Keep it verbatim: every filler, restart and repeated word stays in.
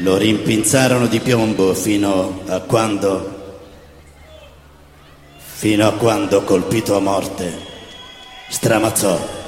Lo rimpinzarono di piombo fino a quando, fino a quando, colpito a morte, stramazzò